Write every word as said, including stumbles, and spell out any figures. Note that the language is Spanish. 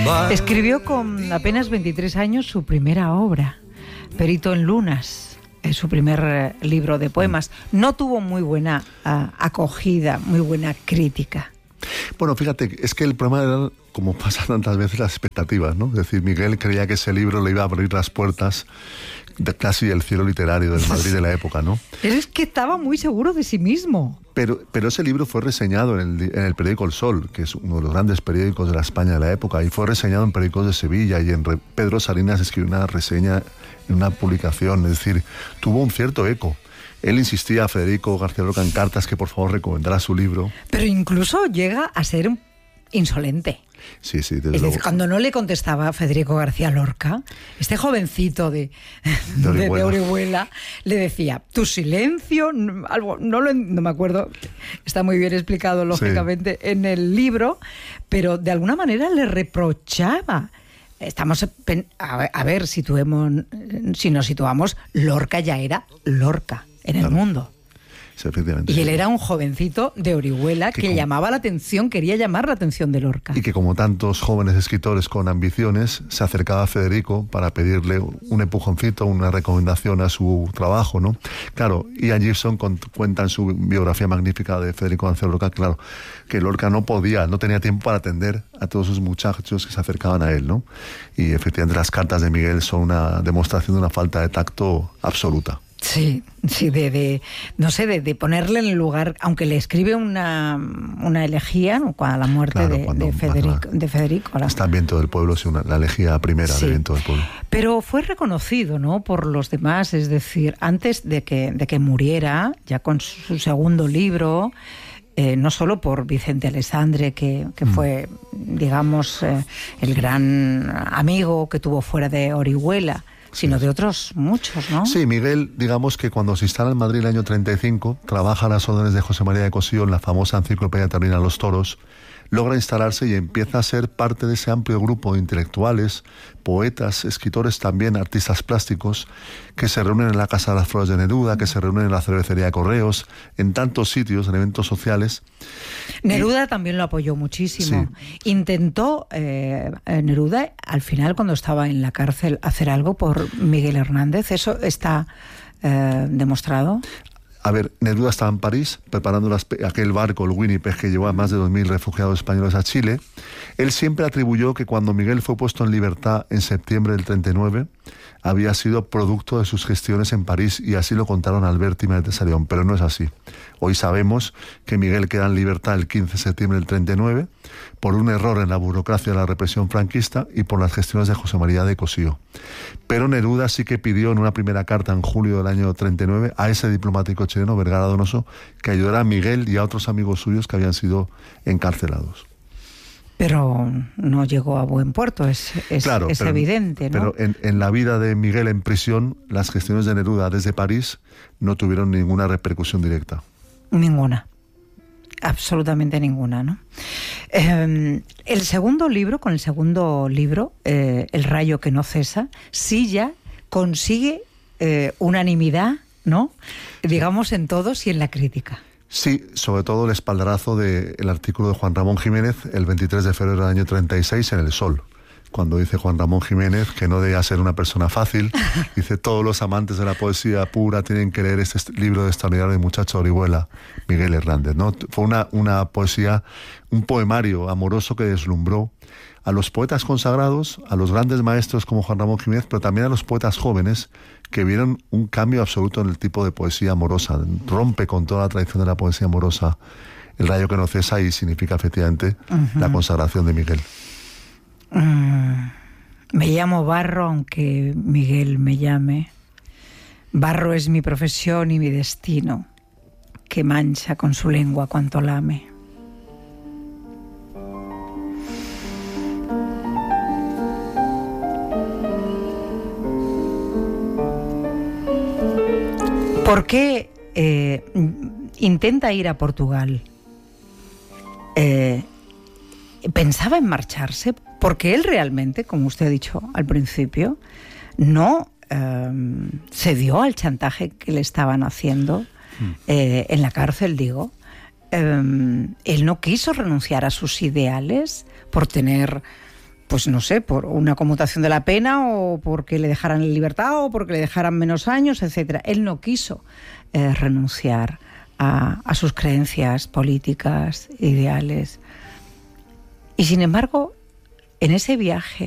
Escribió con apenas veintitrés años su primera obra, Perito en Lunas, es su primer eh, libro de poemas. No tuvo muy buena uh, acogida, muy buena crítica. Bueno, fíjate, es que el problema era, como pasa tantas veces, las expectativas, ¿no? Es decir, Miguel creía que ese libro le iba a abrir las puertas de casi el cielo literario del Madrid de la época, ¿no? Es que estaba muy seguro de sí mismo. Pero, pero ese libro fue reseñado en el, en el periódico El Sol, que es uno de los grandes periódicos de la España de la época, y fue reseñado en periódicos de Sevilla, y en Re, Pedro Salinas escribió una reseña en una publicación, es decir, tuvo un cierto eco. Él insistía a Federico García Lorca en cartas que por favor recomendara su libro. Pero incluso llega a ser insolente. Sí, sí, desde Es decir, luego. cuando no le contestaba a Federico García Lorca, este jovencito de, de, Orihuela. de, de Orihuela le decía, tu silencio, no, algo, no, lo, no me acuerdo, está muy bien explicado lógicamente sí. en el libro, pero de alguna manera le reprochaba. Estamos a, a ver, situemos, si nos situamos, Lorca ya era Lorca en claro. el mundo. Sí, efectivamente. Y él era un jovencito de Orihuela que, que como, llamaba la atención, quería llamar la atención de Lorca. Y que como tantos jóvenes escritores con ambiciones, se acercaba a Federico para pedirle un empujoncito, una recomendación a su trabajo, ¿no? Claro, Ian Gibson cuenta en su biografía magnífica de Federico García Lorca, claro, que Lorca no podía, no tenía tiempo para atender a todos esos muchachos que se acercaban a él, ¿no? Y efectivamente las cartas de Miguel son una demostración de una falta de tacto absoluta. Sí, sí, de, de no sé, de, de ponerle en el lugar, aunque le escribe una, una elegía, ¿no? Cuando la muerte claro, de, de Federico. De Federico la... Está en Viento del Pueblo, sí, una, la elegía primera sí. de Viento del Pueblo. Pero fue reconocido, ¿no? Por los demás, es decir, antes de que, de que muriera, ya con su segundo libro, eh, no solo por Vicente Alessandre, que, que mm. fue, digamos, eh, el gran amigo que tuvo fuera de Orihuela, sino de otros muchos, ¿no? Sí, Miguel, digamos que cuando se instala en Madrid el año treinta y cinco, trabaja a las órdenes de José María de Cossío en la famosa enciclopedia taurina Los Toros, logra instalarse y empieza a ser parte de ese amplio grupo de intelectuales, poetas, escritores también, artistas plásticos, que se reúnen en la Casa de las Flores de Neruda, que se reúnen en la Cervecería de Correos, en tantos sitios, en eventos sociales. Neruda y... también lo apoyó muchísimo. Sí. Intentó, eh, Neruda, al final, cuando estaba en la cárcel, hacer algo por Miguel Hernández. ¿Eso está eh, demostrado? A ver, Neruda estaba en París preparando las, aquel barco, el Winnipeg, que llevó a más de dos mil refugiados españoles a Chile. Él siempre atribuyó que cuando Miguel fue puesto en libertad en septiembre del treinta y nueve, había sido producto de sus gestiones en París, y así lo contaron Alberti y María Teresa León, pero no es así. Hoy sabemos que Miguel queda en libertad el quince de septiembre del treinta y nueve por un error en la burocracia de la represión franquista y por las gestiones de José María de Cossío. Pero Neruda sí que pidió en una primera carta en julio del año treinta y nueve a ese diplomático chileno, Vergara Donoso, que ayudara a Miguel y a otros amigos suyos que habían sido encarcelados. Pero no llegó a buen puerto, es, es, claro, es pero, evidente, ¿no? Pero en, en la vida de Miguel en prisión, las gestiones de Neruda desde París no tuvieron ninguna repercusión directa. Ninguna. Absolutamente ninguna, ¿no? Eh, el segundo libro, con el segundo libro, eh, El rayo que no cesa, sí ya consigue eh, unanimidad, ¿no? Digamos, en todos y en la crítica. Sí, sobre todo el espaldarazo del artículo de Juan Ramón Jiménez el veintitrés de febrero del año treinta y seis en El Sol, cuando dice Juan Ramón Jiménez que no debía ser una persona fácil. Dice, todos los amantes de la poesía pura tienen que leer este libro de extraordinario muchacho de Orihuela, Miguel Hernández, ¿no? Fue una, una poesía, un poemario amoroso que deslumbró a los poetas consagrados, a los grandes maestros como Juan Ramón Jiménez, pero también a los poetas jóvenes que vieron un cambio absoluto en el tipo de poesía amorosa. Rompe con toda la tradición de la poesía amorosa El rayo que no cesa, y significa efectivamente uh-huh. la consagración de Miguel. Mm, me llamo Barro, aunque Miguel me llame. Barro es mi profesión y mi destino, que mancha con su lengua cuanto lame. ¿Por qué eh, intenta ir a Portugal? Eh, ¿Pensaba en marcharse? Porque él realmente, como usted ha dicho al principio, no eh, cedió al chantaje que le estaban haciendo eh, en la cárcel, digo. Eh, él no quiso renunciar a sus ideales por tener pues no sé, por una conmutación de la pena o porque le dejaran en libertad o porque le dejaran menos años, etcétera. Él no quiso eh, renunciar a, a sus creencias políticas, ideales. Y sin embargo, en ese viaje